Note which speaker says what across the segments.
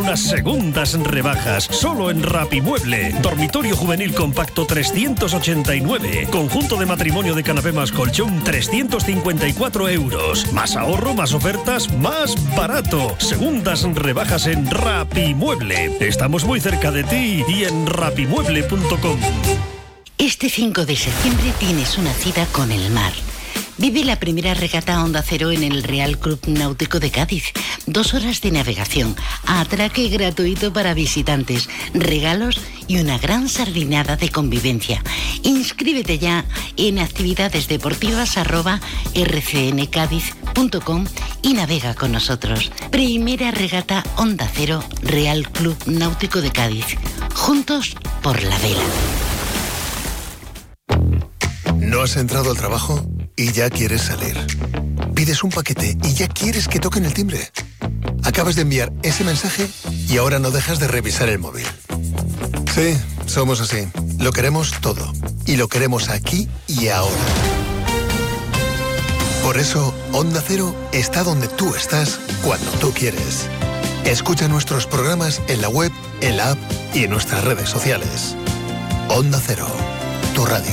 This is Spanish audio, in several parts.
Speaker 1: unas segundas rebajas, solo en Rapimueble. Dormitorio juvenil compacto 389. Conjunto de matrimonio de canapé más colchón 354 euros. Más ahorro, más ofertas, más barato. Segundas rebajas en Rapimueble. Estamos muy cerca de ti y en rapimueble.com.
Speaker 2: Este 5 de septiembre tienes una cita con el mar. Vive la primera regata Onda Cero en el Real Club Náutico de Cádiz. 2 horas de navegación, atraque gratuito para visitantes, regalos y una gran sardinada de convivencia. Inscríbete ya en actividades_deportivas@rcncadiz.com y navega con nosotros. Primera regata Onda Cero Real Club Náutico de Cádiz. Juntos por la vela.
Speaker 3: ¿No has entrado al trabajo y ya quieres salir? Pides un paquete y ya quieres que toquen el timbre. Acabas de enviar ese mensaje y ahora no dejas de revisar el móvil. Sí, somos así. Lo queremos todo. Y lo queremos aquí y ahora. Por eso, Onda Cero está donde tú estás cuando tú quieres. Escucha nuestros programas en la web, en la app y en nuestras redes sociales. Onda Cero, tu radio.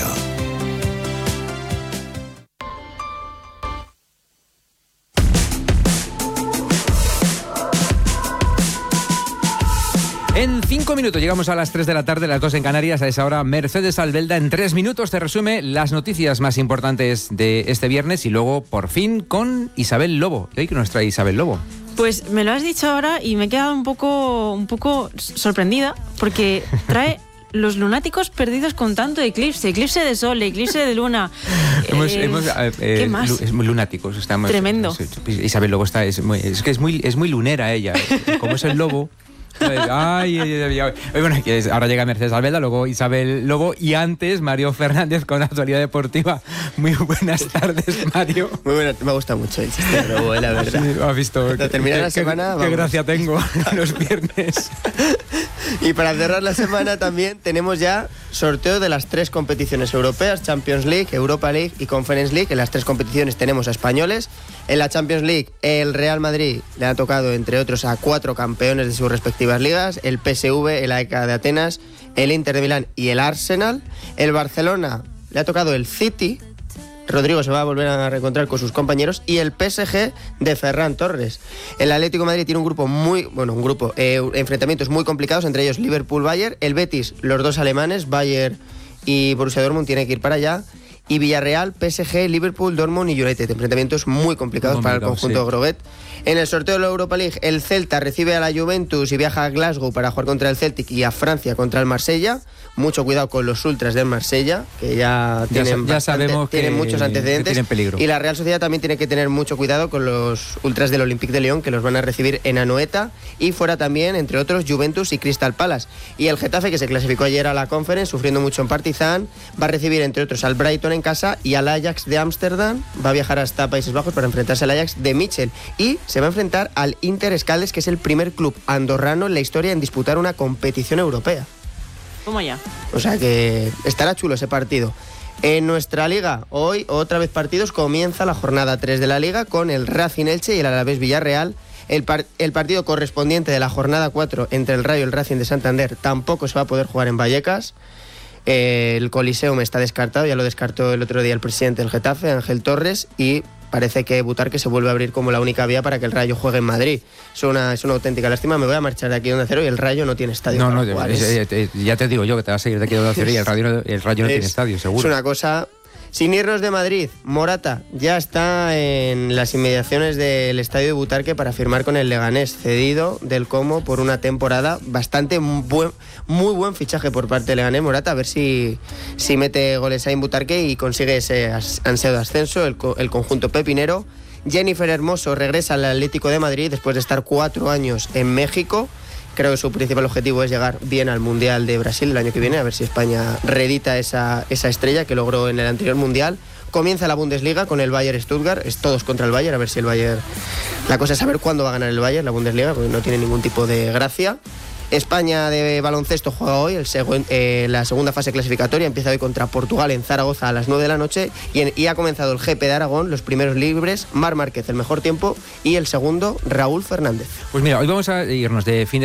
Speaker 4: En 5 minutos llegamos a las 3 de la tarde, las 2 en Canarias. A esa hora, Mercedes Albelda en 3 minutos te resume las noticias más importantes de este viernes y luego, por fin, con Isabel Lobo. ¿Y hoy qué nos trae Isabel Lobo?
Speaker 5: Pues me lo has dicho ahora y me he quedado un poco sorprendida porque trae los lunáticos perdidos con tanto eclipse de sol, eclipse de luna. ¿Qué más?
Speaker 4: Es muy lunáticos. Estamos,
Speaker 5: tremendo.
Speaker 4: Isabel Lobo es muy lunera ella. Como es el lobo. Bueno, ahora llega Mercedes Albelda, luego Isabel Lobo y antes Mario Fernández con la actualidad deportiva. Muy buenas tardes, Mario.
Speaker 6: Muy buenas, me gusta mucho el chiste de Lobo, la verdad.
Speaker 4: Sí, has visto.
Speaker 6: Hasta terminar la semana.
Speaker 4: Qué gracia tengo los viernes.
Speaker 6: Y para cerrar la semana también tenemos ya sorteo de las 3 competiciones europeas: Champions League, Europa League y Conference League. En las 3 competiciones tenemos a españoles. En la Champions League, el Real Madrid le ha tocado, entre otros, a 4 campeones de sus respectivas ligas: el PSV, el AEK de Atenas, el Inter de Milán y el Arsenal. El Barcelona le ha tocado el City. Rodrigo se va a volver a reencontrar con sus compañeros, y el PSG de Ferran Torres. El Atlético de Madrid tiene enfrentamientos muy complicados, entre ellos Liverpool-Bayern. El Betis, los 2 alemanes, Bayern y Borussia Dortmund, tiene que ir para allá. Y Villarreal, PSG, Liverpool, Dortmund y United. Enfrentamientos muy complicados para el conjunto Groguet. En el sorteo de la Europa League, el Celta recibe a la Juventus y viaja a Glasgow para jugar contra el Celtic, y a Francia contra el Marsella. Mucho cuidado con los ultras del Marsella, que ya tienen muchos antecedentes.
Speaker 4: Tienen peligro.
Speaker 6: Y la Real Sociedad también tiene que tener mucho cuidado con los ultras del Olympique de Lyon, que los van a recibir en Anoeta. Y fuera también, entre otros, Juventus y Crystal Palace. Y el Getafe, que se clasificó ayer a la Conference, sufriendo mucho en Partizan, va a recibir, entre otros, al Brighton en casa, y al Ajax de Ámsterdam. Va a viajar hasta Países Bajos para enfrentarse al Ajax de Michel. Y se va a enfrentar al Inter Escaldes, que es el primer club andorrano en la historia en disputar una competición europea.
Speaker 5: ¿Cómo ya?
Speaker 6: O sea que estará chulo ese partido. En nuestra liga, hoy otra vez partidos. Comienza la jornada 3 de la liga con el Racing Elche y el Alavés Villarreal. El partido correspondiente de la jornada 4 entre el Rayo y el Racing de Santander tampoco se va a poder jugar en Vallecas. El Coliseum está descartado, ya lo descartó el otro día el presidente del Getafe, Ángel Torres, y parece que Butarque se vuelve a abrir como la única vía para que el Rayo juegue en Madrid. Es una auténtica lástima. Me voy a marchar de aquí de Onda Cero y el Rayo no tiene estadio.
Speaker 4: Ya te digo yo que te vas a ir de aquí de Onda Cero y el Rayo no tiene estadio, seguro.
Speaker 6: Es una cosa. Sin irnos de Madrid, Morata ya está en las inmediaciones del estadio de Butarque para firmar con el Leganés, cedido del Como por una temporada. Muy buen fichaje por parte de Leganés. Morata, a ver si mete goles ahí en Butarque y consigue ese ansiado ascenso, el conjunto pepinero. Jennifer Hermoso regresa al Atlético de Madrid después de estar 4 años en México. Creo que su principal objetivo es llegar bien al Mundial de Brasil el año que viene, a ver si España reedita esa estrella que logró en el anterior Mundial. Comienza la Bundesliga con el Bayern Stuttgart, es todos contra el Bayern, a ver si el Bayern... La cosa es saber cuándo va a ganar el Bayern la Bundesliga, porque no tiene ningún tipo de gracia. España de baloncesto juega hoy la segunda fase clasificatoria, empieza hoy contra Portugal en Zaragoza a las 9 de la noche y ha comenzado el GP de Aragón, los primeros libres, Marc Márquez el mejor tiempo y el segundo Raúl Fernández.
Speaker 4: Pues mira, hoy vamos a irnos de fin de